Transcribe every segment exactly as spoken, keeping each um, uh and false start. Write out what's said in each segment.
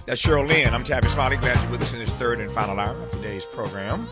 That's Cheryl Lynn. I'm Tabby Smiley. Glad you're with us in this third and final hour of today's program.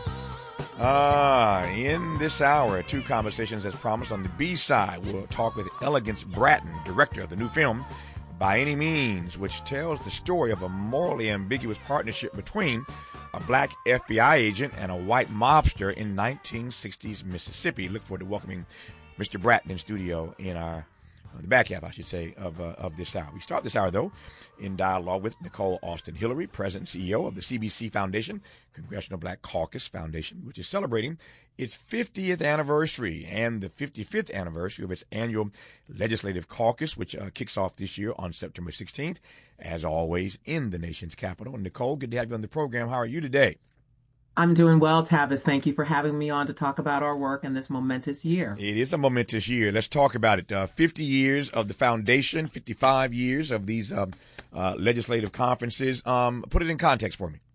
Uh, in this hour, two conversations as promised. On the B side, we'll talk with Elegance Bratton, director of the new film, By Any Means, which tells the story of a morally ambiguous partnership between a black F B I agent and a white mobster in nineteen sixties Mississippi. Look forward to welcoming Mister Bratton in studio in our Uh, the back half, I should say, of uh, of this hour. We start this hour, though, in dialogue with Nicole Austin Hillary, President and C E O of the C B C Foundation, Congressional Black Caucus Foundation, which is celebrating its fiftieth anniversary and the fifty-fifth anniversary of its annual Legislative Caucus, which uh, kicks off this year on September sixteenth, as always, in the nation's capital. Nicole, good to have you on the program. How are you today? I'm doing well, Tavis. Thank you for having me on to talk about our work in this momentous year. It is a momentous year. Let's talk about it. Uh, fifty years of the foundation, fifty-five years of these uh, uh, legislative conferences. Um, put it in context for me.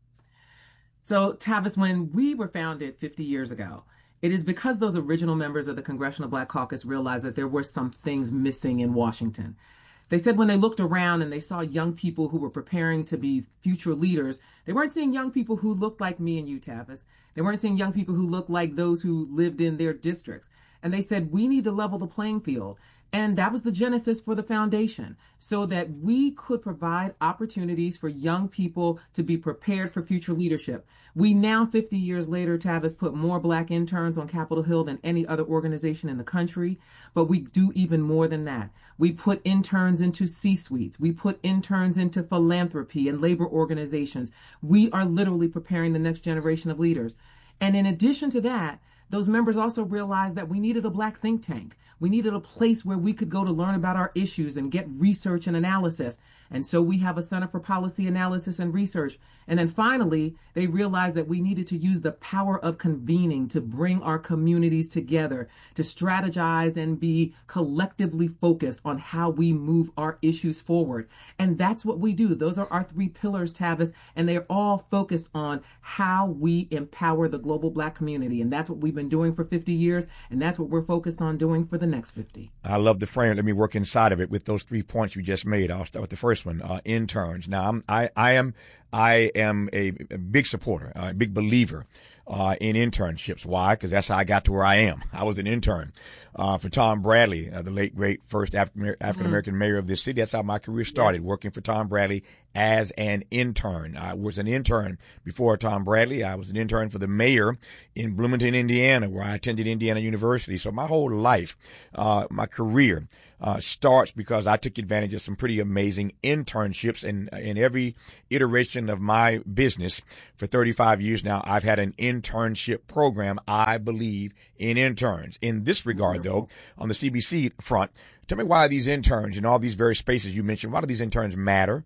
So, Tavis, when we were founded fifty years ago, it is because those original members of the Congressional Black Caucus realized that there were some things missing in Washington. They said when they looked around and they saw young people who were preparing to be future leaders, they weren't seeing young people who looked like me and you, Tavis. They weren't seeing young people who looked like those who lived in their districts. And they said, we need to level the playing field. And that was the genesis for the foundation, so that we could provide opportunities for young people to be prepared for future leadership. We now, fifty years later, Tavis, put more black interns on Capitol Hill than any other organization in the country. But we do even more than that. We put interns into C-suites. We put interns into philanthropy and labor organizations. We are literally preparing the next generation of leaders. And in addition to that, those members also realized that we needed a black think tank. We needed a place where we could go to learn about our issues and get research and analysis. And so we have a Center for Policy Analysis and Research. And then finally, they realized that we needed to use the power of convening to bring our communities together, to strategize and be collectively focused on how we move our issues forward. And that's what we do. Those are our three pillars, Tavis, and they're all focused on how we empower the global black community. And that's what we've been doing for fifty years, and that's what we're focused on doing for the next fifty. I love the frame. Let me work inside of it with those three points you just made. I'll start with the first one, uh, interns. Now, I'm, I, I am, I am a, a big supporter, a big believer uh, in internships. Why? Because that's how I got to where I am. I was an intern uh, for Tom Bradley, uh, the late, great first African American mm-hmm. mayor of this city. That's how my career started, yes. working for Tom Bradley as an intern. I was an intern before Tom Bradley. I was an intern for the mayor in Bloomington, Indiana, where I attended Indiana University. So my whole life, uh, my career, Uh, starts because I took advantage of some pretty amazing internships. And in every iteration of my business for thirty-five years now, I've had an internship program. I believe in interns. In this regard, though, on the C B C front, tell me why these interns in all these various spaces you mentioned, why do these interns matter?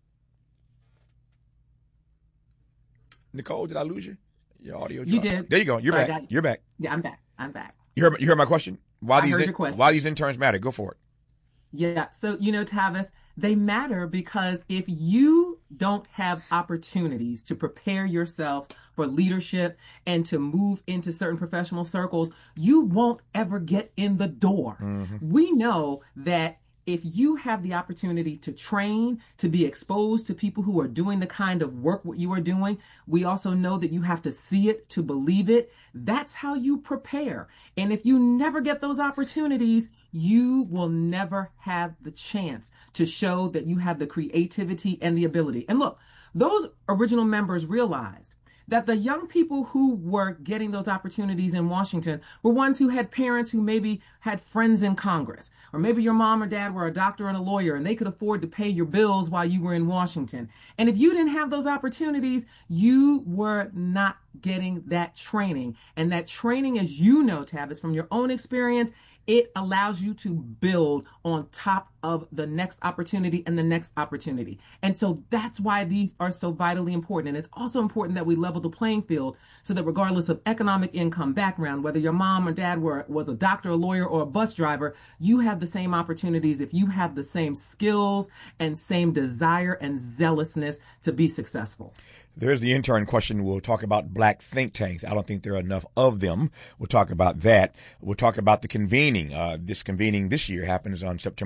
Nicole, did I lose you? Your audio dropped. You did. There you go. You're Sorry, back. got, You're back. Yeah, I'm back. I'm back. You heard, you heard my question? Why I these heard in, your question. Why these interns matter? Go for it. Yeah. So, you know, Tavis, they matter because if you don't have opportunities to prepare yourselves for leadership and to move into certain professional circles, you won't ever get in the door. Mm-hmm. We know that if you have the opportunity to train, to be exposed to people who are doing the kind of work what you are doing, we also know that you have to see it to believe it. That's how you prepare. And if you never get those opportunities, you will never have the chance to show that you have the creativity and the ability. And look, those original members realized that the young people who were getting those opportunities in Washington were ones who had parents who maybe had friends in Congress, or maybe your mom or dad were a doctor and a lawyer and they could afford to pay your bills while you were in Washington. And if you didn't have those opportunities, you were not getting that training. And that training, as you know, Tavis, from your own experience, it allows you to build on top of the next opportunity and the next opportunity. And so that's why these are so vitally important. And it's also important that we level the playing field so that regardless of economic income, background, whether your mom or dad were was a doctor, a lawyer, or a bus driver, you have the same opportunities if you have the same skills and same desire and zealousness to be successful. There's the intern question. We'll talk about black think tanks. I don't think there are enough of them. We'll talk about that. We'll talk about the convening. Uh, this convening this year happens on September the sixteenth.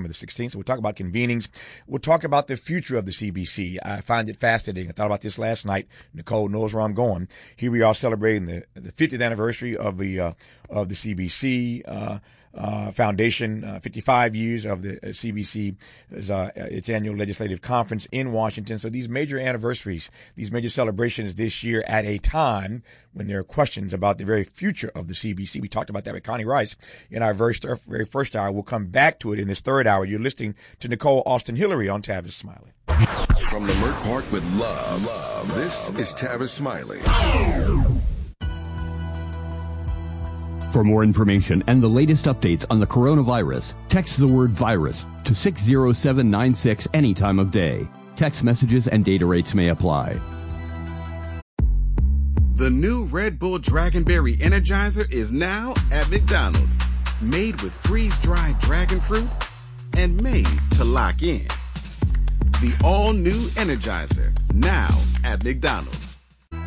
meetings. We'll talk about convenings. We'll talk about the future of the C B C. I find it fascinating. I thought about this last night. Nicole knows where I'm going. Here we are celebrating the, the fiftieth anniversary of the uh, of the C B C uh, uh, Foundation, uh, fifty-five years of the uh, C B C, uh, its annual legislative conference in Washington. So these major anniversaries, these major celebrations this year at a time when there are questions about the very future of the C B C. We talked about that with Connie Rice in our very, very first hour. We'll come back to it in this third hour. You're listening to Nicole Austin Hillary on Tavis Smiley. From the Merck Park with love, love, this is Tavis Smiley. For more information and the latest updates on the coronavirus, text the word virus to six zero seven nine six any time of day. Text messages and data rates may apply. The new Red Bull Dragonberry Energizer is now at McDonald's. Made with freeze-dried dragon fruit and made to lock in. The all-new Energizer, now at McDonald's.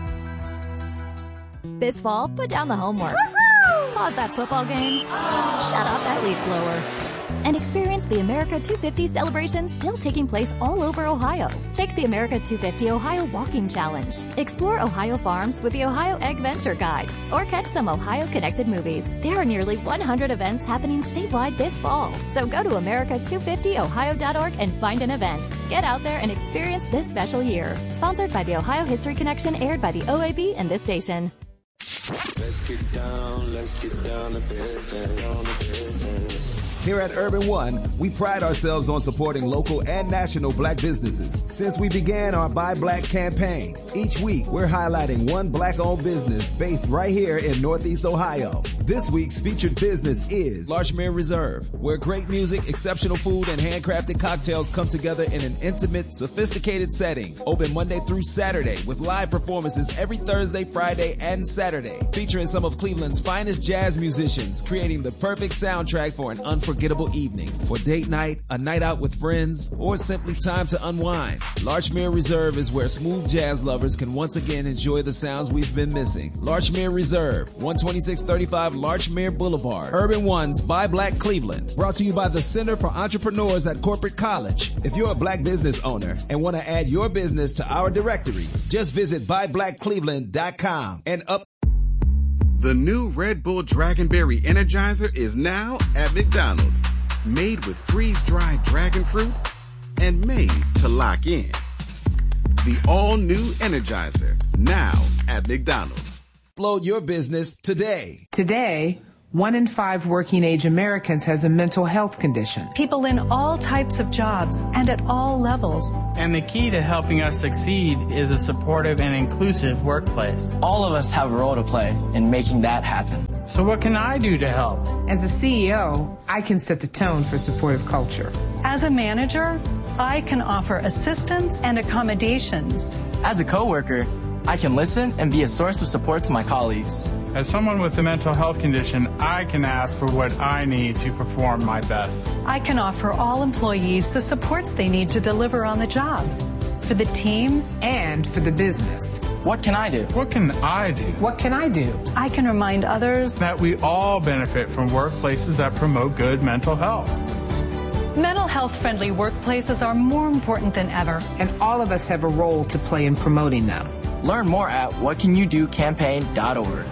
This fall, put down the homework. Woo-hoo! Pause that football game. Oh. Shut off that leaf blower. And experience the America two fifty celebration still taking place all over Ohio. Take the America two fifty Ohio Walking Challenge. Explore Ohio farms with the Ohio Egg Venture Guide. Or catch some Ohio-connected movies. There are nearly one hundred events happening statewide this fall. So go to America two fifty ohio dot org and find an event. Get out there and experience this special year. Sponsored by the Ohio History Connection, aired by the O A B and this station. Let's get down, let's get down to business, down to business. Here at Urban One, we pride ourselves on supporting local and national black businesses. Since we began our Buy Black campaign, each week we're highlighting one black-owned business based right here in Northeast Ohio. This week's featured business is Larchmere Reserve, where great music, exceptional food, and handcrafted cocktails come together in an intimate, sophisticated setting. Open Monday through Saturday with live performances every Thursday, Friday, and Saturday, featuring some of Cleveland's finest jazz musicians, creating the perfect soundtrack for an unforgettable Unforgettable evening. For date night, a night out with friends, or simply time to unwind, Larchmere Reserve is where smooth jazz lovers can once again enjoy the sounds we've been missing. Larchmere Reserve, one twenty-six thirty-five Larchmere Boulevard. Urban One's Buy Black Cleveland. Brought to you by the Center for Entrepreneurs at Corporate College. If you're a black business owner and want to add your business to our directory, just visit buy black cleveland dot com and up. The new Red Bull Dragonberry Energizer is now at McDonald's. Made with freeze-dried dragon fruit and made to lock in. The all-new Energizer, now at McDonald's. Upload your business today. Today, one in five working-age Americans has a mental health condition. People in all types of jobs and at all levels. And the key to helping us succeed is a supportive and inclusive workplace. All of us have a role to play in making that happen. So what can I do to help? As a C E O, I can set the tone for supportive culture. As a manager, I can offer assistance and accommodations. As a coworker, I can listen and be a source of support to my colleagues. As someone with a mental health condition, I can ask for what I need to perform my best. I can offer all employees the supports they need to deliver on the job, for the team and for the business. What can I do? What can I do? What can I do? I can remind others that we all benefit from workplaces that promote good mental health. Mental health-friendly workplaces are more important than ever. And all of us have a role to play in promoting them. Learn more at what can you do campaign dot org.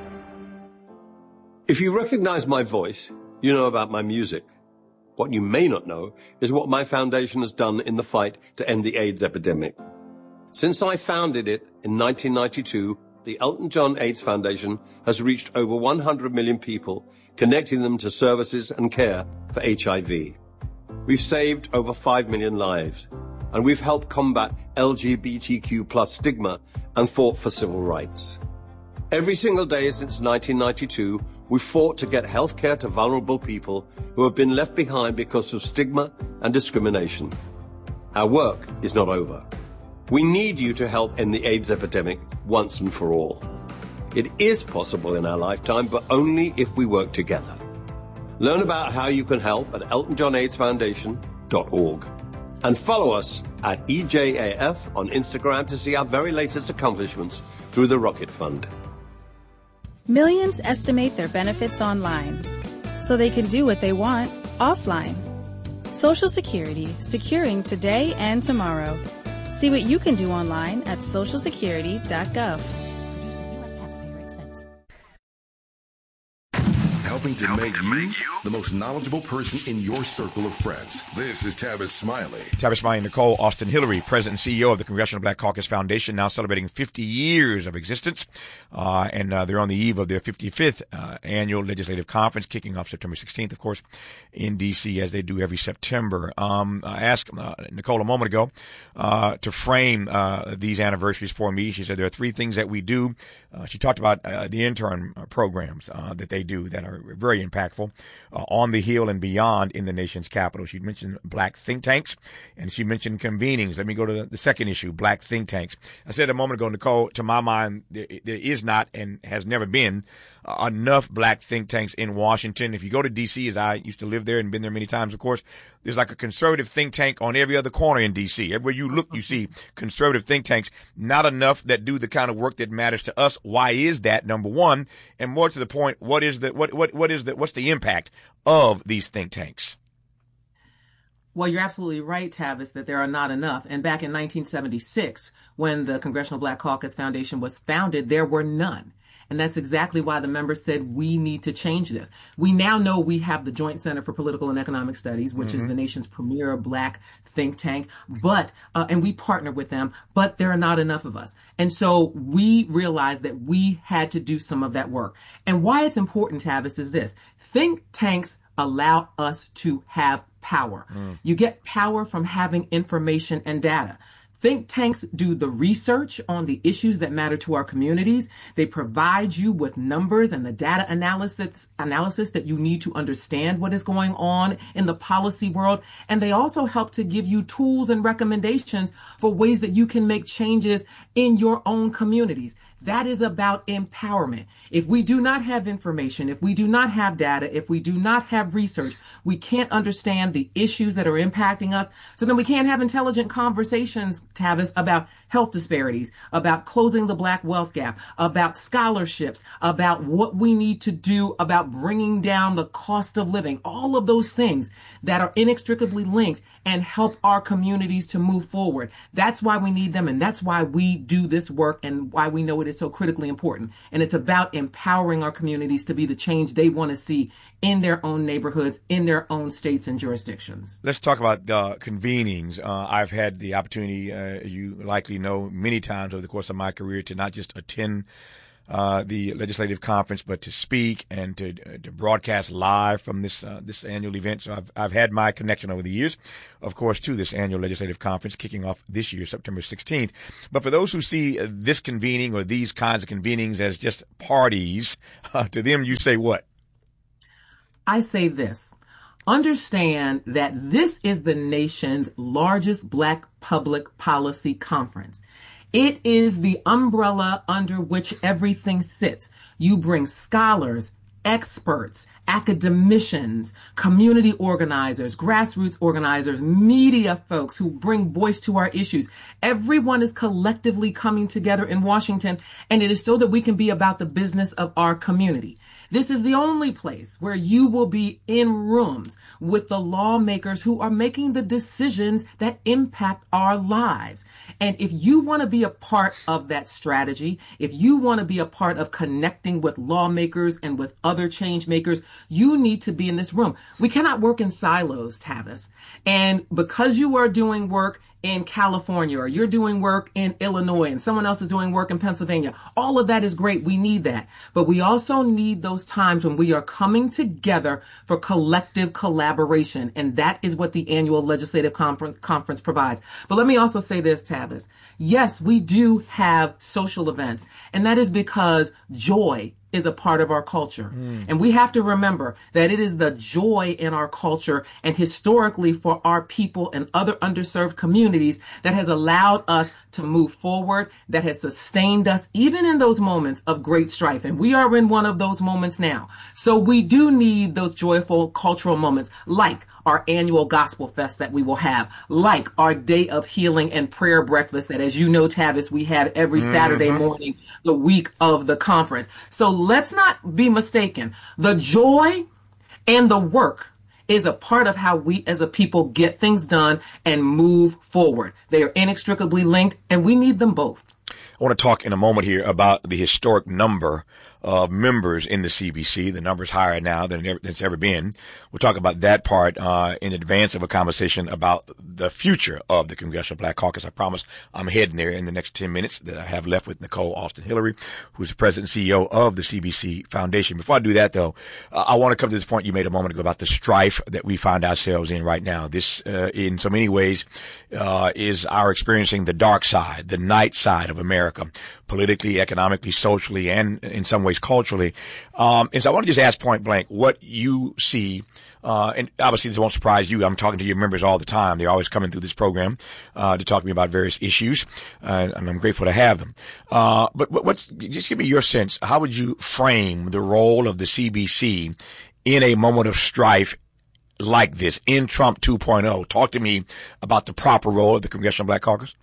If you recognize my voice, you know about my music. What you may not know is what my foundation has done in the fight to end the AIDS epidemic. Since I founded it in nineteen ninety-two, the Elton John AIDS Foundation has reached over one hundred million people, connecting them to services and care for H I V. We've saved over five million lives, and we've helped combat L G B T Q plus stigma and fought for civil rights. Every single day since nineteen ninety-two, we've fought to get health care to vulnerable people who have been left behind because of stigma and discrimination. Our work is not over. We need you to help end the AIDS epidemic once and for all. It is possible in our lifetime, but only if we work together. Learn about how you can help at elton john aids foundation dot org. And follow us at E J A F on Instagram to see our very latest accomplishments through the Rocket Fund. Millions estimate their benefits online, so they can do what they want offline. Social Security, securing today and tomorrow. See what you can do online at social security dot gov. Helping to make you the most knowledgeable person in your circle of friends. This is Tavis Smiley. Tavis Smiley, Nicole Austin Hillary, President and C E O of the Congressional Black Caucus Foundation, now celebrating fifty years of existence. Uh, and uh, they're on the eve of their fifty-fifth uh, annual legislative conference, kicking off September sixteenth, of course, in D C, as they do every September. Um, I asked uh, Nicole a moment ago uh, to frame uh, these anniversaries for me. She said there are three things that we do. Uh, she talked about uh, the intern programs uh, that they do that are very impactful uh, on the Hill and beyond in the nation's capital. She mentioned black think tanks, and she mentioned convenings. Let me go to the, the second issue, black think tanks. I said a moment ago, Nicole, to my mind, there, there is not and has never been uh, enough black think tanks in Washington. If you go to D C, as I used to live there and been there many times, of course, there's like a conservative think tank on every other corner in D C. Everywhere you look, you see conservative think tanks. Not enough that do the kind of work that matters to us. Why is that? Number one, and more to the point, what is the what what what is the what's the impact of these think tanks? Well, you're absolutely right, Tavis, that there are not enough. And back in nineteen seventy-six, when the Congressional Black Caucus Foundation was founded, there were none. And that's exactly why the members said we need to change this. We now know we have the Joint Center for Political and Economic Studies, which mm-hmm. is the nation's premier black think tank, but uh, and we partner with them, but there are not enough of us. And so we realized that we had to do some of that work. And why it's important, Tavis, is this. Think tanks allow us to have power. Mm. You get power from having information and data. Think tanks do the research on the issues that matter to our communities. They provide you with numbers and the data analysis, analysis that you need to understand what is going on in the policy world. And they also help to give you tools and recommendations for ways that you can make changes in your own communities. That is about empowerment. If we do not have information, if we do not have data, if we do not have research, we can't understand the issues that are impacting us. So then we can't have intelligent conversations, Tavis, about health disparities, about closing the black wealth gap, about scholarships, about what we need to do about bringing down the cost of living, all of those things that are inextricably linked and help our communities to move forward. That's why we need them, and that's why we do this work and why we know it is so critically important. And it's about empowering our communities to be the change they want to see in their own neighborhoods, in their own states and jurisdictions. Let's talk about uh, convenings. Uh, I've had the opportunity, uh, as you likely know, many times over the course of my career to not just attend uh, the legislative conference, but to speak and to uh, to broadcast live from this uh, this annual event. So I've I've had my connection over the years, of course, to this annual legislative conference kicking off this year, September sixteenth. But for those who see uh, this convening or these kinds of convenings as just parties, uh, to them you say what? I say this. Understand that this is the nation's largest black public policy conference. It is the umbrella under which everything sits. You bring scholars, experts, academicians, community organizers, grassroots organizers, media folks who bring voice to our issues. Everyone is collectively coming together in Washington, and it is so that we can be about the business of our community. This is the only place where you will be in rooms with the lawmakers who are making the decisions that impact our lives. And if you want to be a part of that strategy, if you want to be a part of connecting with lawmakers and with other change makers, you need to be in this room. We cannot work in silos, Tavis. And because you are doing work in California, or you're doing work in Illinois, and someone else is doing work in Pennsylvania, all of that is great. We need that. But we also need those times when we are coming together for collective collaboration. And that is what the annual legislative conference, conference provides. But let me also say this, Tavis. Yes, we do have social events, and that is because joy is a part of our culture. Mm. And we have to remember that it is the joy in our culture and historically for our people and other underserved communities that has allowed us to move forward, that has sustained us even in those moments of great strife. And we are in one of those moments now. So we do need those joyful cultural moments, like our annual gospel fest that we will have, like our day of healing and prayer breakfast that, as you know, Tavis, we have every mm-hmm. Saturday morning, the week of the conference. So let's not be mistaken. The joy and the work is a part of how we as a people get things done and move forward. They are inextricably linked, and we need them both. I want to talk in a moment here about the historic number of members in the C B C. The number's higher now than it's ever been. We'll talk about that part uh in advance of a conversation about the future of the Congressional Black Caucus. I promise I'm heading there in the next ten minutes that I have left with Nicole Alston Hillary, who's the president and C E O of the C B C Foundation. Before I do that, though, uh, I want to come to this point you made a moment ago about the strife that we find ourselves in right now. This, uh, in so many ways, uh is our experiencing the dark side, the night side of America, politically, economically, socially, and in some ways culturally. Um, and so I want to just ask point blank what you see. Uh, and obviously this won't surprise you. I'm talking to your members all the time. They're always coming through this program, uh, to talk to me about various issues. Uh, and I'm grateful to have them. Uh, but what's, just give me your sense. How would you frame the role of the C B C in a moment of strife like this in Trump two point oh? Talk to me about the proper role of the Congressional Black Caucus.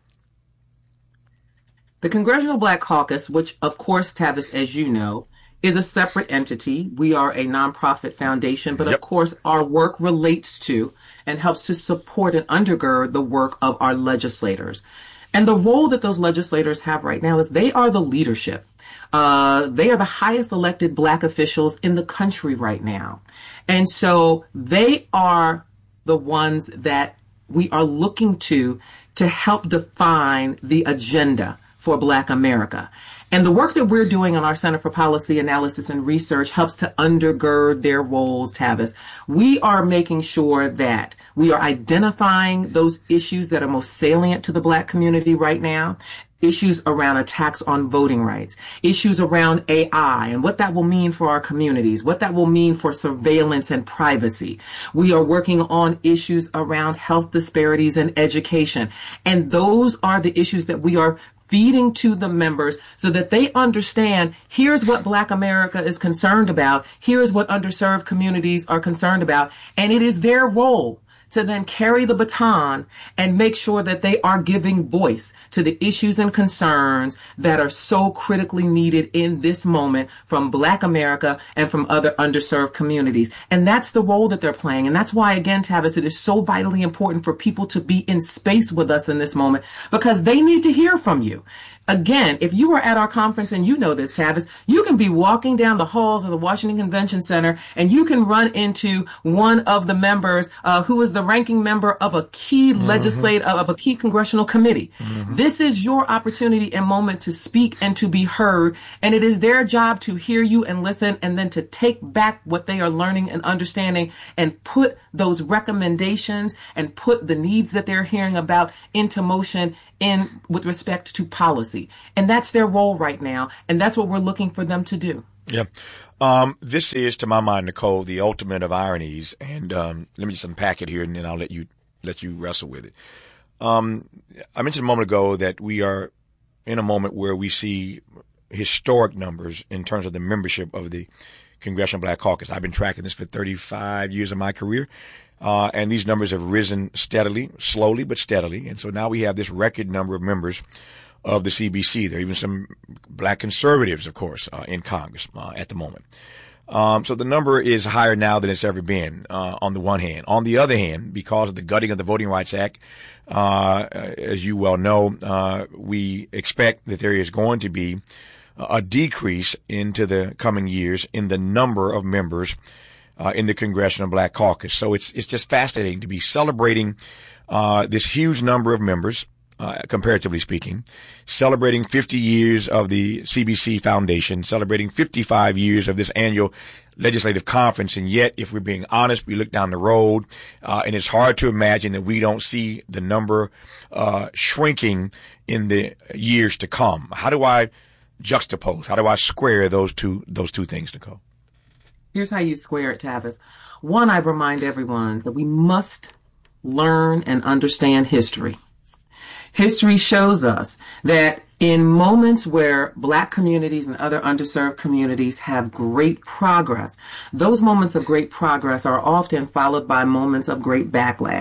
The Congressional Black Caucus, which, of course, Tavis, as you know, is a separate entity. We are a nonprofit foundation, but yep. of course, our work relates to and helps to support and undergird the work of our legislators. And the role that those legislators have right now is they are the leadership. Uh, they are the highest elected Black officials in the country right now. And so they are the ones that we are looking to to help define the agenda for Black America. And the work that we're doing on our Center for Policy Analysis and Research helps to undergird their roles, Tavis. We are making sure that we are identifying those issues that are most salient to the Black community right now. Issues around attacks on voting rights, issues around A I and what that will mean for our communities, what that will mean for surveillance and privacy. We are working on issues around health disparities and education. And those are the issues that we are feeding to the members so that they understand here's what Black America is concerned about. Here's what underserved communities are concerned about. And it is their role to then carry the baton and make sure that they are giving voice to the issues and concerns that are so critically needed in this moment from Black America and from other underserved communities. And that's the role that they're playing. And that's why, again, Tavis, it is so vitally important for people to be in space with us in this moment because they need to hear from you. Again, if you were at our conference and you know this, Tavis, you can be walking down the halls of the Washington Convention Center and you can run into one of the members uh, who is the ranking member of a key mm-hmm. legislative, of a key congressional committee. Mm-hmm. This is your opportunity and moment to speak and to be heard. And it is their job to hear you and listen and then to take back what they are learning and understanding and put those recommendations and put the needs that they're hearing about into motion in with respect to policy. And that's their role right now. And that's what we're looking for them to do. Yeah. Um, this is, to my mind, Nicole, the ultimate of ironies. And um, let me just unpack it here, and then I'll let you let you wrestle with it. Um, I mentioned a moment ago that we are in a moment where we see historic numbers in terms of the membership of the Congressional Black Caucus. I've been tracking this for thirty-five years of my career. Uh, and these numbers have risen steadily, slowly, but steadily. And so now we have this record number of members of the C B C. There are even some Black conservatives, of course, uh, in Congress uh, at the moment. Um, so the number is higher now than it's ever been, uh, on the one hand. On the other hand, because of the gutting of the Voting Rights Act, uh, as you well know, uh, we expect that there is going to be a decrease into the coming years in the number of members Uh, in the Congressional Black Caucus. So it's it's just fascinating to be celebrating uh, this huge number of members, uh, comparatively speaking, celebrating fifty years of the C B C Foundation, celebrating fifty-five years of this annual legislative conference. And yet, if we're being honest, we look down the road, uh, and it's hard to imagine that we don't see the number uh, shrinking in the years to come. How do I juxtapose? How do I square those two those two things, Nicole? Here's how you square it, Tavis. One, I remind everyone that we must learn and understand history. History shows us that in moments where Black communities and other underserved communities have great progress, those moments of great progress are often followed by moments of great backlash.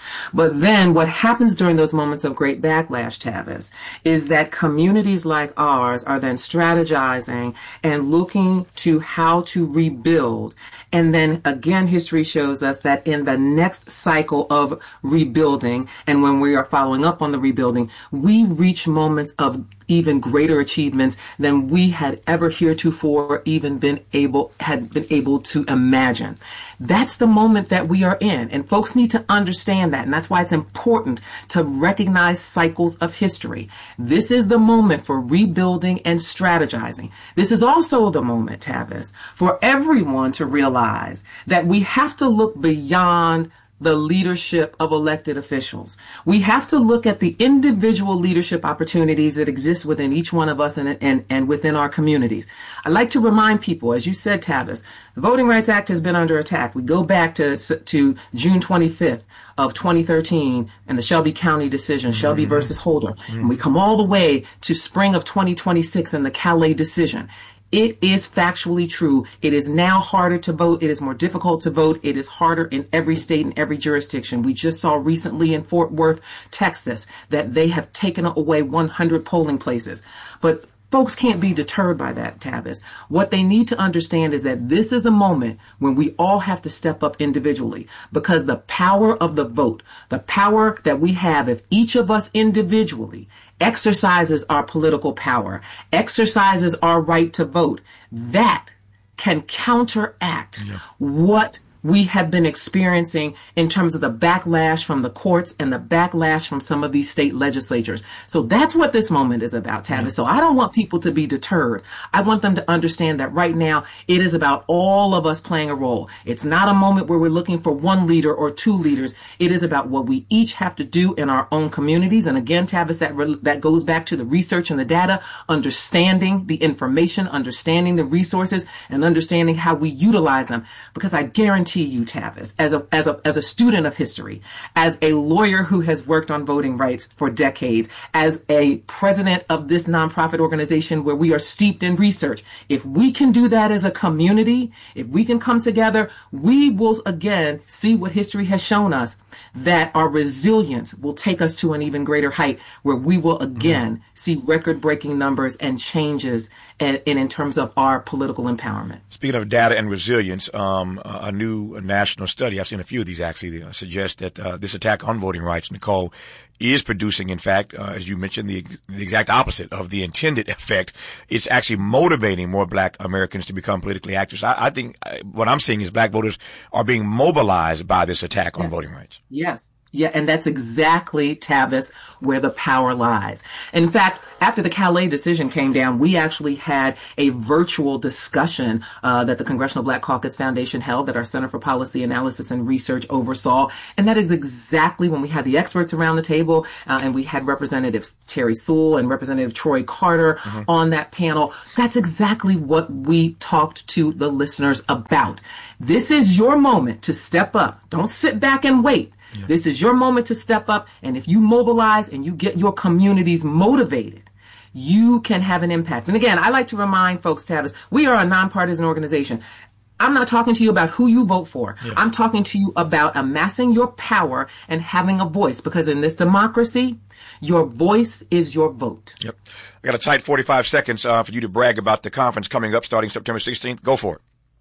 But then what happens during those moments of great backlash, Tavis, is that communities like ours are then strategizing and looking to how to rebuild. And then again, history shows us that in the next cycle of rebuilding, and when we are following up on the rebuilding, we reach moments of even greater achievements than we had ever heretofore even been able, had been able to imagine. That's the moment that we are in. And folks need to understand that. And that's why it's important to recognize cycles of history. This is the moment for rebuilding and strategizing. This is also the moment, Tavis, for everyone to realize that we have to look beyond the leadership of elected officials. We have to look at the individual leadership opportunities that exist within each one of us and, and, and within our communities. I like to remind people, as you said, Tavis, the Voting Rights Act has been under attack. We go back to to June twenty-fifth of twenty thirteen and the Shelby County decision, mm-hmm. Shelby versus Holder. Mm-hmm. And we come all the way to spring of twenty twenty-six and the Calais decision. It is factually true. It is now harder to vote. It is more difficult to vote. It is harder in every state and every jurisdiction. We just saw recently in Fort Worth, Texas, that they have taken away one hundred polling places. But folks can't be deterred by that, Tavis. What they need to understand is that this is a moment when we all have to step up individually, because the power of the vote, the power that we have if each of us individually exercises our political power, exercises our right to vote, that can counteract yeah. what we have been experiencing in terms of the backlash from the courts and the backlash from some of these state legislatures. So that's what this moment is about, Tavis. Yeah. So I don't want people to be deterred. I want them to understand that right now it is about all of us playing a role. It's not a moment where we're looking for one leader or two leaders. It is about what we each have to do in our own communities. And again, Tavis, that re- that goes back to the research and the data, understanding the information, understanding the resources, and understanding how we utilize them. Because I guarantee you, Tavis, as a as a as a student of history, as a lawyer who has worked on voting rights for decades, as a president of this nonprofit organization where we are steeped in research, if we can do that as a community, if we can come together, we will again see what history has shown us, that our resilience will take us to an even greater height, where we will again mm-hmm. see record-breaking numbers and changes in, in, in terms of our political empowerment. Speaking of data and resilience, um, a new national study, I've seen a few of these actually, uh, suggest that uh, this attack on voting rights, Nicole, is producing, in fact, uh, as you mentioned, the, the exact opposite of the intended effect. It's actually motivating more black Americans to become politically active. I, I think uh, what I'm seeing is black voters are being mobilized by this attack on yes. voting rights. Yes. Yeah, and that's exactly, Tavis, where the power lies. In fact, after the Calais decision came down, we actually had a virtual discussion uh, that the Congressional Black Caucus Foundation held, that our Center for Policy Analysis and Research oversaw. And that is exactly when we had the experts around the table, uh, and we had Representative Terry Sewell and Representative Troy Carter mm-hmm. on that panel. That's exactly what we talked to the listeners about. This is your moment to step up. Don't sit back and wait. Yeah. This is your moment to step up, and if you mobilize and you get your communities motivated, you can have an impact. And again, I like to remind folks, Tavis, we are a nonpartisan organization. I'm not talking to you about who you vote for. Yeah. I'm talking to you about amassing your power and having a voice, because in this democracy, your voice is your vote. Yep. I got a tight forty-five seconds uh, for you to brag about the conference coming up starting September sixteenth. Go for it.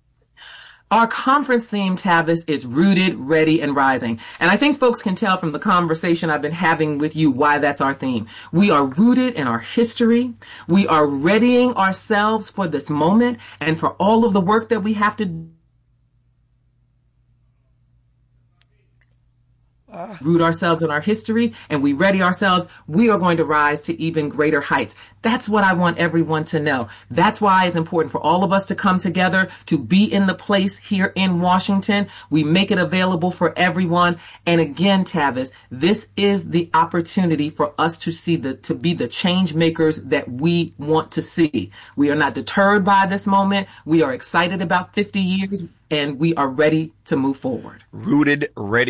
Our conference theme, Tavis, is Rooted, Ready, and Rising. And I think folks can tell from the conversation I've been having with you why that's our theme. We are rooted in our history. We are readying ourselves for this moment and for all of the work that we have to do. Uh. root ourselves in our history, and we ready ourselves, we are going to rise to even greater heights. That's what I want everyone to know. That's why it's important for all of us to come together, to be in the place here in Washington. We make it available for everyone. And again, Tavis, this is the opportunity for us to see the, to be the change makers that we want to see. We are not deterred by this moment. We are excited about fifty years, and we are ready to move forward. Rooted, ready.